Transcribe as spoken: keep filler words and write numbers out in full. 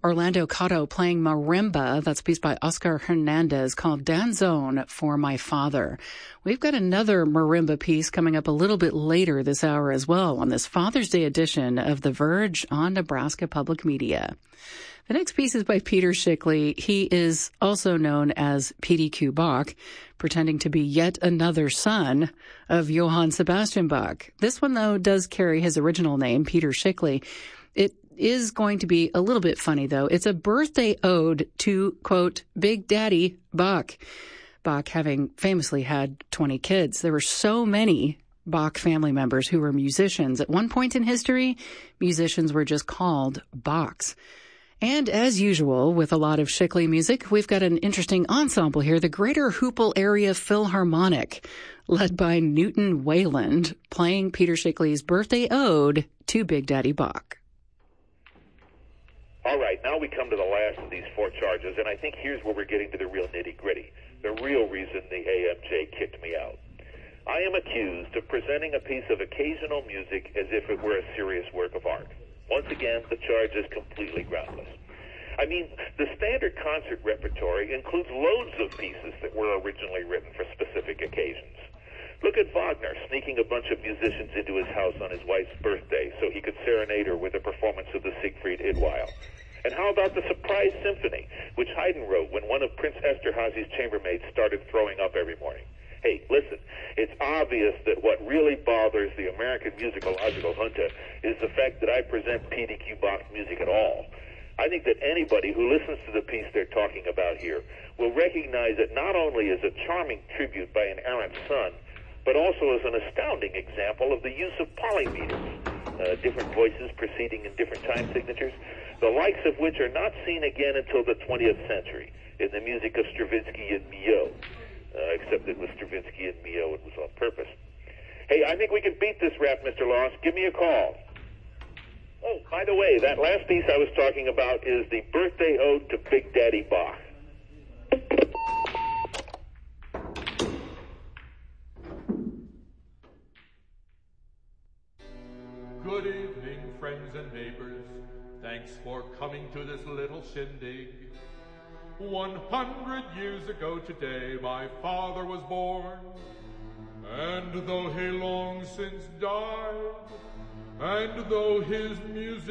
Orlando Cotto playing marimba. That's a piece by Oscar Hernandez called Danzón for My Father. We've got another marimba piece coming up a little bit later this hour as well on this Father's Day edition of The Verge on Nebraska Public Media. The next piece is by Peter Schickli. He is also known as P D Q Bach, pretending to be yet another son of Johann Sebastian Bach. This one, though, does carry his original name, Peter Schickli. It is going to be a little bit funny, though. It's a birthday ode to, quote, Big Daddy Bach. Bach having famously had twenty kids. There were so many Bach family members who were musicians. At one point in history, musicians were just called Bachs. And as usual, with a lot of Schickli music, we've got an interesting ensemble here, the Greater Hoople Area Philharmonic, led by Newton Wayland, playing Peter Schickli's birthday ode to Big Daddy Bach. All right, now we come to the last of these four charges, and I think here's where we're getting to the real nitty-gritty, the real reason the A M J kicked me out. I am accused of presenting a piece of occasional music as if it were a serious work of art. Once again, the charge is completely groundless. I mean, the standard concert repertory includes loads of pieces that were originally written for specific occasions. Look at Wagner sneaking a bunch of musicians into his house on his wife's birthday so he could serenade her with a performance of the Siegfried Idweil. And how about the Surprise Symphony, which Haydn wrote when one of Prince Esterhazy's chambermaids started throwing up every morning? Hey, listen, it's obvious that what really bothers the American musicological junta is the fact that I present P D Q Bach music at all. I think that anybody who listens to the piece they're talking about here will recognize it not only as a charming tribute by an errant son, but also as an astounding example of the use of polymeters, uh, different voices proceeding in different time signatures, the likes of which are not seen again until the twentieth century in the music of Stravinsky and Milhaud. Uh, except that with Stravinsky and Milhaud, it was on purpose. Hey, I think we can beat this rap, Mister Loss. Give me a call. Oh, by the way, that last piece I was talking about is the birthday ode to Big Daddy Bach. Good evening, friends and neighbors. Thanks for coming to this little shindig. One hundred years ago today, my father was born, and though he long since died, and though his music